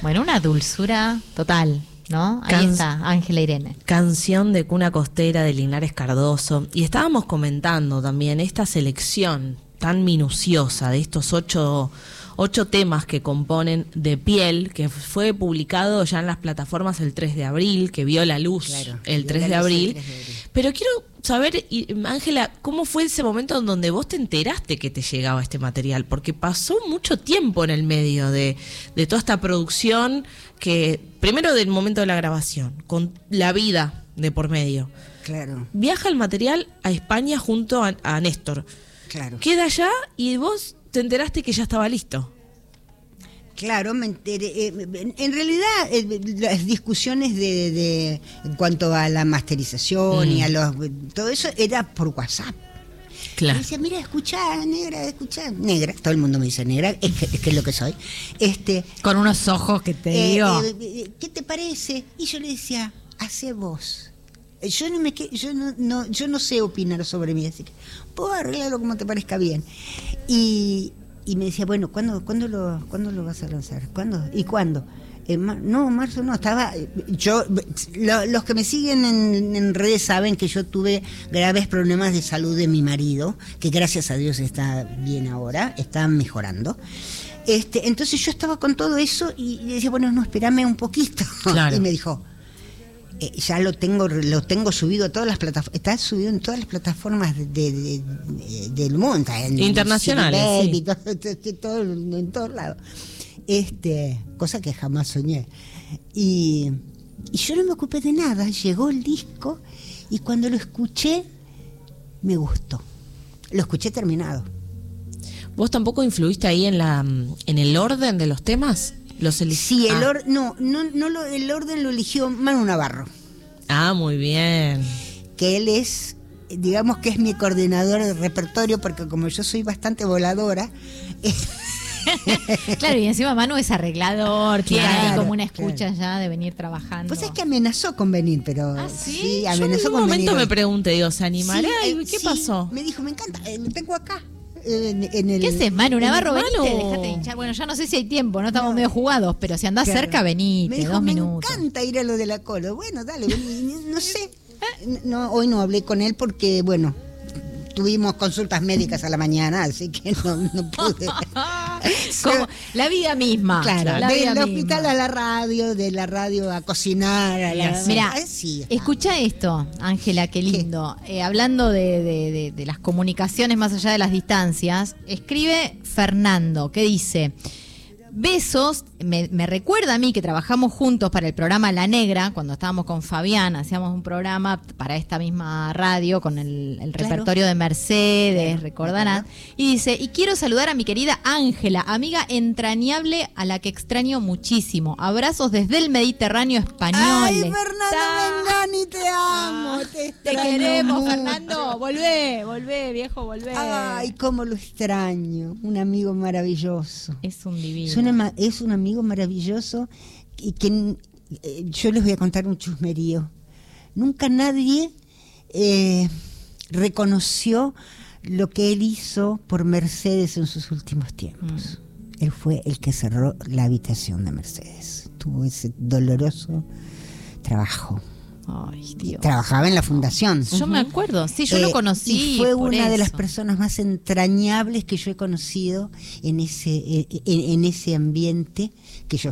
Bueno, una dulzura total, ¿no? Ahí está, Ángela Irene. Canción de Cuna Costera de Linares Cardoso. Y estábamos comentando también esta selección tan minuciosa de estos ocho temas que componen De Piel, que fue publicado ya en las plataformas el 3 de abril, que vio la luz el 3 de abril. Pero quiero saber, Ángela, ¿cómo fue ese momento en donde vos te enteraste que te llegaba este material? Porque pasó mucho tiempo en el medio de toda esta producción, que primero del momento de la grabación, con la vida de por medio. Claro. Viaja el material a España junto a Néstor. Claro. Queda allá y vos te enteraste que ya estaba listo. Claro, me enteré. En realidad, las discusiones en cuanto a la masterización y a todo eso era por WhatsApp. Claro. Me decía, mira, escuchá, negra. Todo el mundo me dice negra, es que es lo que soy. Con unos ojos que te digo. ¿Qué te parece? Y yo le decía, hace vos. Yo no sé opinar sobre mí, así que puedo arreglarlo como te parezca bien. Y me decía, bueno, ¿cuándo lo vas a lanzar? ¿Cuándo? ¿Y cuándo? No, marzo no, los que me siguen en redes saben que yo tuve graves problemas de salud de mi marido, que gracias a Dios está bien ahora, está mejorando. Entonces yo estaba con todo eso y le decía, bueno, no, espérame un poquito. Claro. Y me dijo, ya lo tengo subido a todas las plataformas, está subido en todas las plataformas del mundo, internacionales, sí. En todos lados. Cosa que jamás soñé. Y yo no me ocupé de nada, llegó el disco y cuando lo escuché me gustó. Lo escuché terminado. ¿Vos tampoco influiste ahí en el orden de los temas? Sí, el orden lo eligió Manu Navarro. Ah, muy bien. Que él es, digamos que es mi coordinador de repertorio, porque como yo soy bastante voladora. Claro, y encima Manu es arreglador, tiene como una escucha ya de venir trabajando. Pues es que amenazó con venir, pero... ¿Ah, sí? Sí, yo amenazó en con un momento venir. me pregunté, digo, ¿se animará? Sí, ¿Qué pasó? Me dijo, me encanta, lo tengo acá. ¿Qué haces, Manu Navarro? Manu. Venite, dejate de hinchar. Bueno, ya no sé si hay tiempo, no estamos medio jugados, pero si andás cerca, venite, me dijo, 2 minutos. Me encanta ir a lo de la Colo. Bueno, dale, no sé. Hoy no hablé con él porque, bueno, tuvimos consultas médicas a la mañana, así que no pude. Como la vida misma. Claro, la vida del misma. hospital a la radio, de la radio a cocinar. Mirá, sí, escucha esto, Ángela, qué lindo. Hablando de las comunicaciones más allá de las distancias, escribe Fernando, que dice: besos, me recuerda a mí que trabajamos juntos para el programa La Negra, cuando estábamos con Fabián, hacíamos un programa para esta misma radio con el repertorio de Mercedes, recordarán. Y dice, y quiero saludar a mi querida Ángela, amiga entrañable a la que extraño muchísimo. Abrazos desde el Mediterráneo español. Ay, Fernando Mengani, te amo, te queremos, mucho. Fernando, volvé, viejo, volvé. Ay, cómo lo extraño, un amigo maravilloso. Es un divino. Es un amigo maravilloso y que yo les voy a contar un chusmerío. Nunca nadie reconoció lo que él hizo por Mercedes en sus últimos tiempos. Él fue el que cerró la habitación de Mercedes. Tuvo ese doloroso trabajo. Ay, Dios. Trabajaba en la fundación. Yo me acuerdo, sí, yo lo conocí. Y fue por una de eso. las personas más entrañables que yo he conocido en ese ambiente que yo